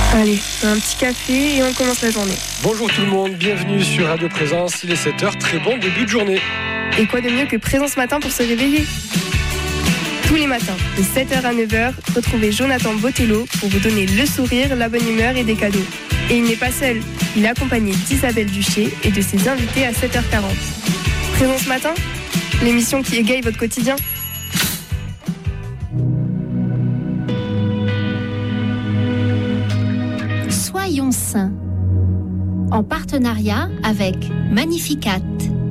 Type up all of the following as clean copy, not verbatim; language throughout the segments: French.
Allez, un petit café et on commence la journée. Bonjour tout le monde, bienvenue sur Radio Présence, il est 7h, très bon début de journée. Et quoi de mieux que Présence Matin pour se réveiller ? Tous les matins, de 7h à 9h, retrouvez Jonathan Botello pour vous donner le sourire, la bonne humeur et des cadeaux. Et il n'est pas seul, il est accompagné d'Isabelle Duché et de ses invités à 7h40. Présence Matin, l'émission qui égaye votre quotidien. Soyons saints, en partenariat avec Magnificat.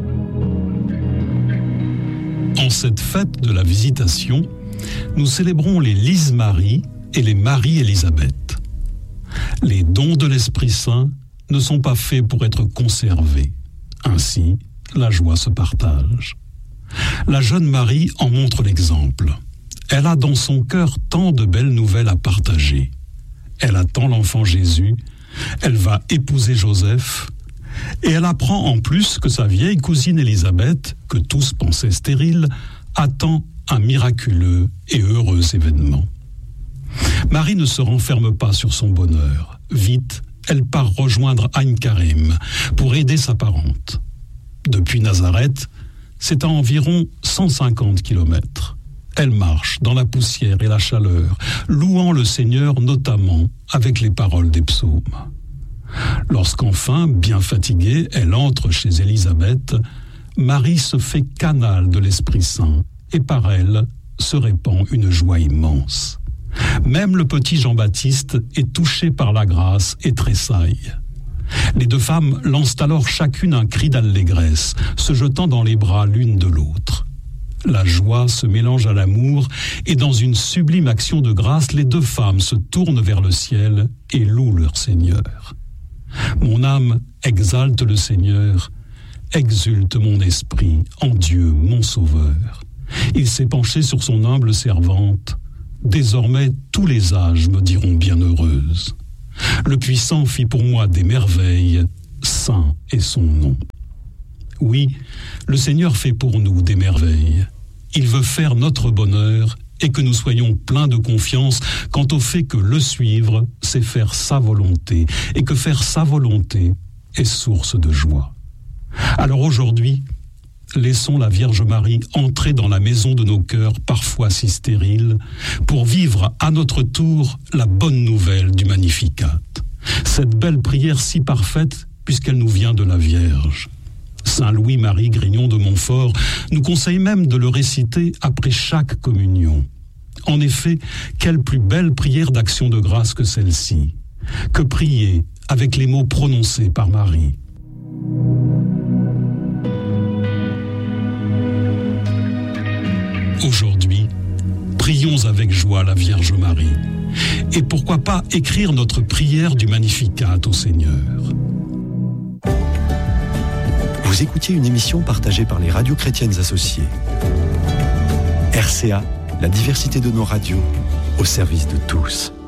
En cette fête de la Visitation, nous célébrons les Lise-Marie et les Marie-Élisabeth. Les dons de l'Esprit Saint ne sont pas faits pour être conservés. Ainsi, la joie se partage. La jeune Marie en montre l'exemple. Elle a dans son cœur tant de belles nouvelles à partager. Elle attend l'enfant Jésus, elle va épouser Joseph, et elle apprend en plus que sa vieille cousine Élisabeth, que tous pensaient stérile, attend un miraculeux et heureux événement. Marie ne se renferme pas sur son bonheur. Vite, elle part rejoindre Aïn Karim pour aider sa parente. Depuis Nazareth, c'est à environ 150 kilomètres. Elle marche dans la poussière et la chaleur, louant le Seigneur notamment avec les paroles des psaumes. Lorsqu'enfin, bien fatiguée, elle entre chez Élisabeth, Marie se fait canal de l'Esprit Saint et par elle se répand une joie immense. Même le petit Jean-Baptiste est touché par la grâce et tressaille. Les deux femmes lancent alors chacune un cri d'allégresse, se jetant dans les bras l'une de l'autre. La joie se mélange à l'amour et dans une sublime action de grâce, les deux femmes se tournent vers le ciel et louent leur Seigneur. Mon âme exalte le Seigneur, exulte mon esprit en Dieu mon Sauveur. Il s'est penché sur son humble servante. Désormais, tous les âges me diront bienheureuse. Le Puissant fit pour moi des merveilles, saint est son nom. Oui, le Seigneur fait pour nous des merveilles. Il veut faire notre bonheur et que nous soyons pleins de confiance quant au fait que le suivre, c'est faire sa volonté et que faire sa volonté est source de joie. Alors aujourd'hui, laissons la Vierge Marie entrer dans la maison de nos cœurs parfois si stériles pour vivre à notre tour la bonne nouvelle du Magnificat. Cette belle prière si parfaite puisqu'elle nous vient de la Vierge. Saint Louis-Marie Grignon de Montfort nous conseille même de le réciter après chaque communion. En effet, quelle plus belle prière d'action de grâce que celle-ci, que prier avec les mots prononcés par Marie. Aujourd'hui, prions avec joie la Vierge Marie. Et pourquoi pas écrire notre prière du Magnificat au Seigneur. Vous écoutiez une émission partagée par les radios chrétiennes associées. RCA, la diversité de nos radios, au service de tous.